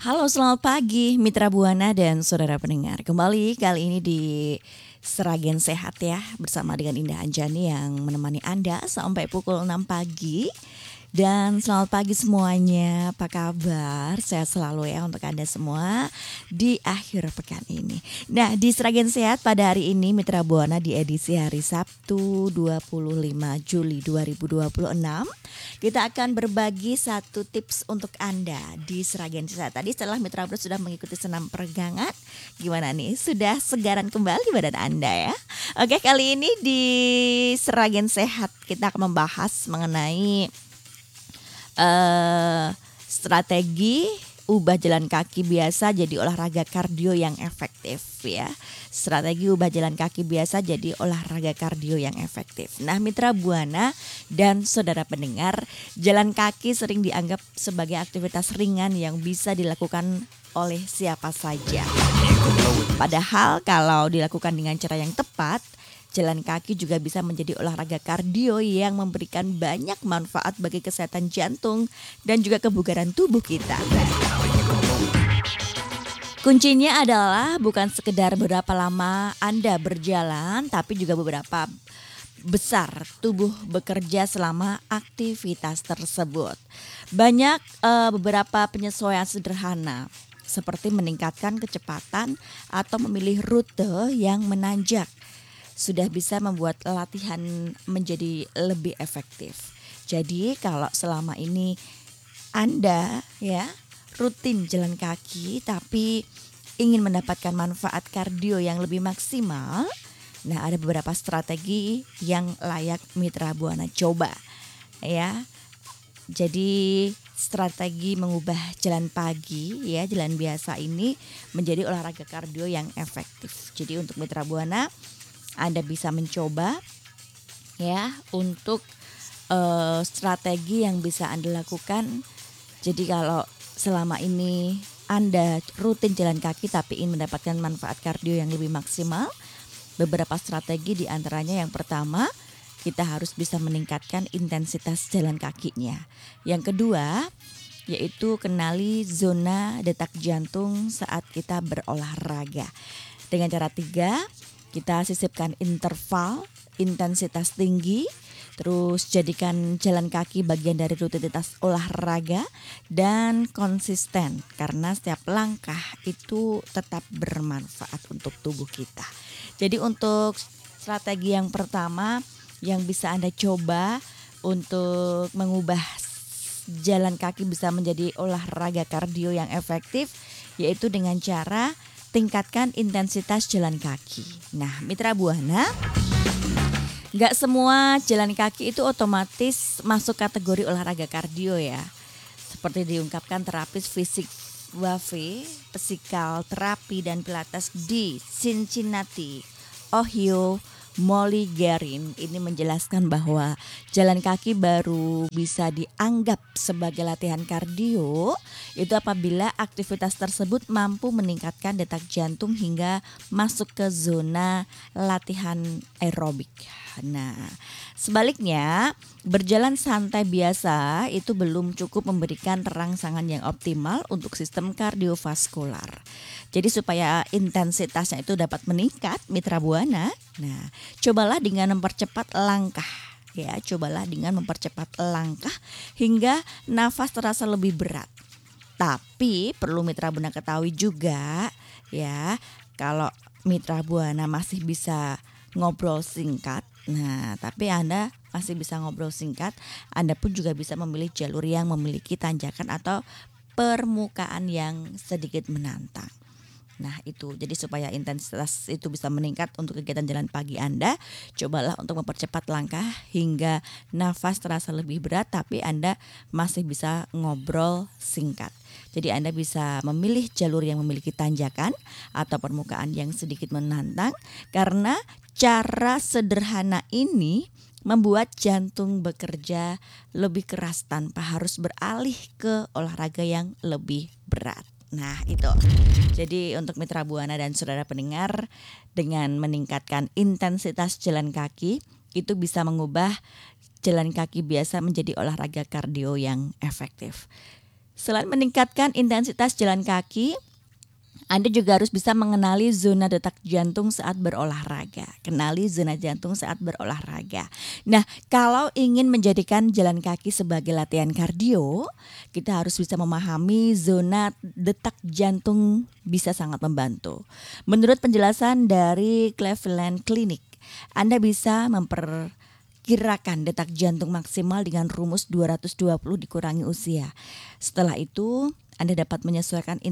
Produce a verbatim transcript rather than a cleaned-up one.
Halo, selamat pagi Mitra Buana dan saudara pendengar. Kembali kali ini di Seragen Sehat ya, bersama dengan Indah Anjani yang menemani Anda sampai pukul enam pagi. Dan selamat pagi semuanya, apa kabar? Sehat selalu ya untuk Anda semua di akhir pekan ini. Nah, di Seragen Sehat pada hari ini Mitra Buana di edisi hari Sabtu dua puluh lima Juli dua ribu dua puluh enam, kita akan berbagi satu tips untuk Anda di Seragen Sehat. Tadi setelah Mitra Buana sudah mengikuti senam peregangan, gimana nih? Sudah segaran kembali badan Anda ya? Oke, kali ini di Seragen Sehat kita akan membahas mengenai Uh, strategi ubah jalan kaki biasa jadi olahraga kardio yang efektif ya. Strategi ubah jalan kaki biasa jadi olahraga kardio yang efektif. Nah, Mitra Buana dan saudara pendengar, jalan kaki sering dianggap sebagai aktivitas ringan yang bisa dilakukan oleh siapa saja. Padahal kalau dilakukan dengan cara yang tepat, jalan kaki juga bisa menjadi olahraga kardio yang memberikan banyak manfaat bagi kesehatan jantung dan juga kebugaran tubuh kita. Kuncinya adalah bukan sekedar berapa lama Anda berjalan, tapi juga beberapa besar tubuh bekerja selama aktivitas tersebut. Banyak uh, beberapa penyesuaian sederhana seperti meningkatkan kecepatan atau memilih rute yang menanjak sudah bisa membuat latihan menjadi lebih efektif. Jadi kalau selama ini Anda ya rutin jalan kaki tapi ingin mendapatkan manfaat kardio yang lebih maksimal, nah ada beberapa strategi yang layak Mitra Buana coba ya. Jadi strategi mengubah jalan pagi ya, jalan biasa ini menjadi olahraga kardio yang efektif. Jadi untuk Mitra Buana, Anda bisa mencoba ya untuk uh, strategi yang bisa Anda lakukan. Jadi kalau selama ini Anda rutin jalan kaki tapi ingin mendapatkan manfaat kardio yang lebih maksimal, beberapa strategi diantaranya yang pertama, kita harus bisa meningkatkan intensitas jalan kakinya. Yang kedua, yaitu kenali zona detak jantung saat kita berolahraga. Dengan cara tiga, kita sisipkan interval intensitas tinggi, terus jadikan jalan kaki bagian dari rutinitas olahraga dan konsisten karena setiap langkah itu tetap bermanfaat untuk tubuh kita. Jadi untuk strategi yang pertama yang bisa Anda coba untuk mengubah jalan kaki bisa menjadi olahraga kardio yang efektif, yaitu dengan cara tingkatkan intensitas jalan kaki. Nah, Mitra Buana, gak semua jalan kaki itu otomatis masuk kategori olahraga kardio ya. Seperti diungkapkan terapis fisik Wave, physical terapi dan pilates di Cincinnati, Ohio, Molly Gerin ini menjelaskan bahwa jalan kaki baru bisa dianggap sebagai latihan kardio itu apabila aktivitas tersebut mampu meningkatkan detak jantung hingga masuk ke zona latihan aerobik. Nah, sebaliknya berjalan santai biasa itu belum cukup memberikan rangsangan yang optimal untuk sistem kardiovaskular. Jadi supaya intensitasnya itu dapat meningkat, Mitra Buana, nah cobalah dengan mempercepat langkah. Ya, cobalah dengan mempercepat langkah hingga nafas terasa lebih berat. Tapi perlu Mitra Buana ketahui juga ya, kalau Mitra Buana masih bisa ngobrol singkat, nah tapi Anda masih bisa ngobrol singkat, Anda pun juga bisa memilih jalur yang memiliki tanjakan atau permukaan yang sedikit menantang. Nah itu, jadi supaya intensitas itu bisa meningkat untuk kegiatan jalan pagi Anda, cobalah untuk mempercepat langkah hingga nafas terasa lebih berat tapi Anda masih bisa ngobrol singkat. Jadi Anda bisa memilih jalur yang memiliki tanjakan atau permukaan yang sedikit menantang, karena cara sederhana ini membuat jantung bekerja lebih keras tanpa harus beralih ke olahraga yang lebih berat. Nah itu, jadi untuk Mitra Buana dan saudara pendengar, dengan meningkatkan intensitas jalan kaki itu bisa mengubah jalan kaki biasa menjadi olahraga kardio yang efektif. Selain meningkatkan intensitas jalan kaki, Anda juga harus bisa mengenali zona detak jantung saat berolahraga. Kenali zona jantung saat berolahraga. Nah, kalau ingin menjadikan jalan kaki sebagai latihan kardio, kita harus bisa memahami zona detak jantung bisa sangat membantu. Menurut penjelasan dari Cleveland Clinic, Anda bisa memperkirakan detak jantung maksimal dengan rumus dua ratus dua puluh dikurangi usia. Setelah itu, Anda dapat menyesuaikan